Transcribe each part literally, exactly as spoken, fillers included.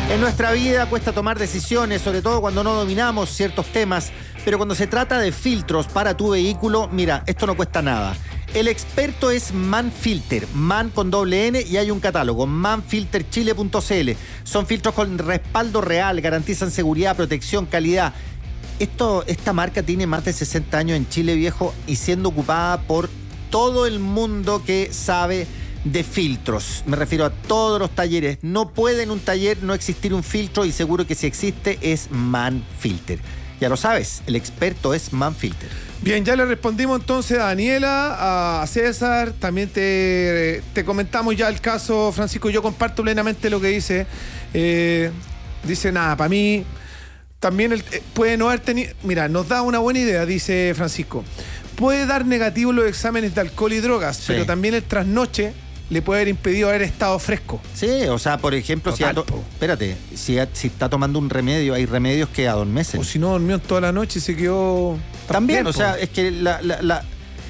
En nuestra vida cuesta tomar decisiones, sobre todo cuando no dominamos ciertos temas, pero cuando se trata de filtros para tu vehículo, mira, esto no cuesta nada. El experto es Manfilter, Man con doble N, y hay un catálogo, manfilter chile punto c l. Son filtros con respaldo real, garantizan seguridad, protección, calidad. Esto, esta marca tiene más de sesenta años en Chile, viejo, y siendo ocupada por todo el mundo que sabe de filtros. Me refiero a todos los talleres. No puede en un taller no existir un filtro, y seguro que si existe es Manfilter. Ya lo sabes, el experto es Manfilter. Bien, ya le respondimos entonces a Daniela, a César, también te, te comentamos ya el caso, Francisco. Yo comparto plenamente lo que dice. Eh, dice, nada, para mí también el, eh, puede no haber tenido... Mira, nos da una buena idea, dice Francisco. Puede dar negativo los exámenes de alcohol y drogas, sí, pero también el trasnoche le puede haber impedido haber estado fresco. Sí, o sea, por ejemplo, si, to- espérate, si, si está tomando un remedio, hay remedios que adormecen. O si no, durmió toda la noche y se quedó... También, o sea, es que la, la, la...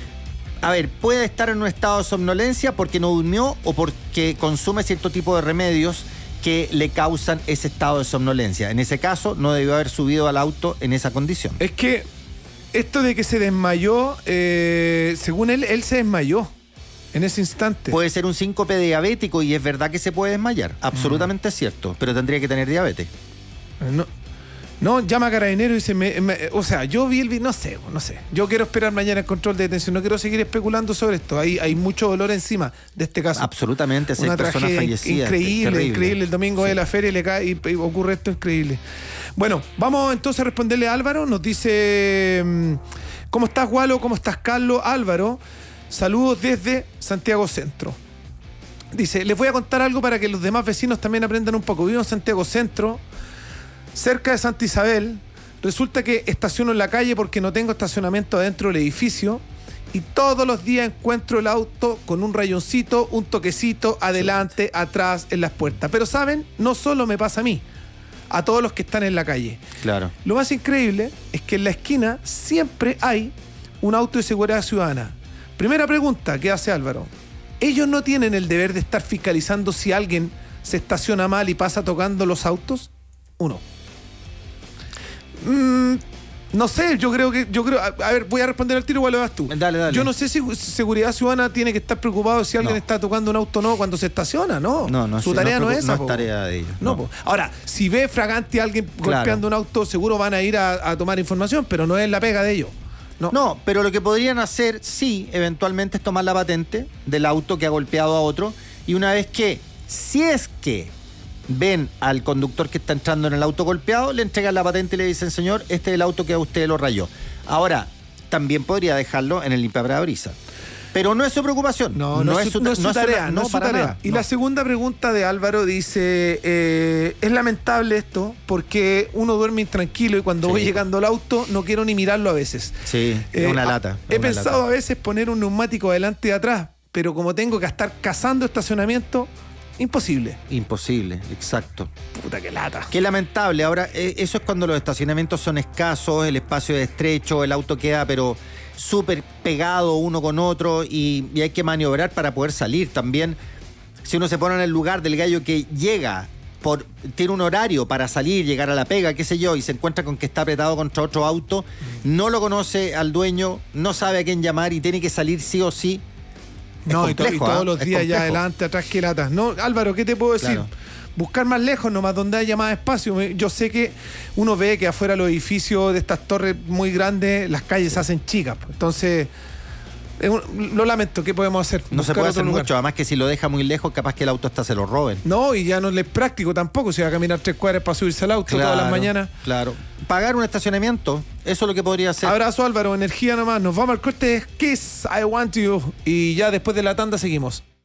A ver, puede estar en un estado de somnolencia porque no durmió o porque consume cierto tipo de remedios que le causan ese estado de somnolencia. En ese caso, no debió haber subido al auto en esa condición. Es que esto de que se desmayó, eh, según él, él se desmayó en ese instante. Puede ser un síncope diabético y es verdad que se puede desmayar. Absolutamente mm. es cierto, pero tendría que tener diabetes. No, no llama a Carabinero y dice, me, me, o sea, yo vi el video, no sé, no sé. Yo quiero esperar mañana el control de detención, no quiero seguir especulando sobre esto. Hay, hay mucho dolor encima de este caso. Absolutamente, una personas fallecidas. Increíble, increíble. El domingo sí. de la feria y le cae y, y ocurre esto increíble. Bueno, vamos entonces a responderle a Álvaro. Nos dice, ¿cómo estás, Gualo? ¿Cómo estás, Carlos? Álvaro, saludos desde Santiago Centro. Dice, les voy a contar algo para que los demás vecinos también aprendan un poco. Vivo en Santiago Centro, cerca de Santa Isabel. Resulta que estaciono en la calle porque no tengo estacionamiento adentro del edificio y todos los días encuentro el auto con un rayoncito, un toquecito, adelante, atrás, en las puertas. Pero ¿saben? No solo me pasa a mí, a todos los que están en la calle. Claro. Lo más increíble es que en la esquina siempre hay un auto de seguridad ciudadana. Primera pregunta que hace Álvaro. ¿Ellos no tienen el deber de estar fiscalizando si alguien se estaciona mal y pasa tocando los autos? Uno. Mm, no sé, yo creo que... yo creo. A, a ver, voy a responder al tiro, igual lo das tú. Dale, dale. Yo no sé si seguridad ciudadana tiene que estar preocupado si alguien no. está tocando un auto o no cuando se estaciona, ¿no? No, no. Su sí, tarea no, no es esa. No es tarea de ellos. No, no. Ahora, si ve fragante a alguien claro. golpeando un auto, seguro van a ir a, a tomar información, pero no es la pega de ellos. No. no, pero lo que podrían hacer, sí, eventualmente es tomar la patente del auto que ha golpeado a otro, y una vez que, si es que ven al conductor que está entrando en el auto golpeado, le entregan la patente y le dicen, señor, este es el auto que a usted lo rayó. Ahora, también podría dejarlo en el limpiaparabrisas. Pero no es su preocupación. No, no, no es su, no es su no tarea. Una, no, no es su tarea. Nada, y no. La segunda pregunta de Álvaro dice, eh, es lamentable esto porque uno duerme intranquilo y cuando sí. voy llegando al auto no quiero ni mirarlo a veces. Sí, es eh, una lata. He una pensado lata. a veces poner un neumático adelante y atrás, pero como tengo que estar cazando estacionamiento, imposible. Imposible, exacto. Puta, qué lata. Qué lamentable. Ahora, eh, eso es cuando los estacionamientos son escasos, el espacio es estrecho, el auto queda, pero súper pegado uno con otro y, y hay que maniobrar para poder salir también. Si uno se pone en el lugar del gallo que llega, por, tiene un horario para salir, llegar a la pega, qué sé yo, y se encuentra con que está apretado contra otro auto, no lo conoce al dueño, no sabe a quién llamar y tiene que salir sí o sí. Es no, complejo, y, to- y todos ¿eh? los Es días complejo. ya adelante, atrás, que latas. No, Álvaro, ¿qué te puedo decir? Claro. Buscar más lejos nomás, donde haya más espacio. Yo sé que uno ve que afuera los edificios de estas torres muy grandes, las calles se hacen chicas. Entonces, un, lo lamento, ¿qué podemos hacer? No se puede hacer mucho, además que si lo deja muy lejos, capaz que el auto hasta se lo roben. No, y ya no es práctico tampoco, si va a caminar tres cuadras para subirse al auto claro, todas las mañanas. Claro. Pagar un estacionamiento, eso es lo que podría hacer. Abrazo, Álvaro, energía nomás. Nos vamos al corte, Kiss, I Want You. Y ya después de la tanda seguimos.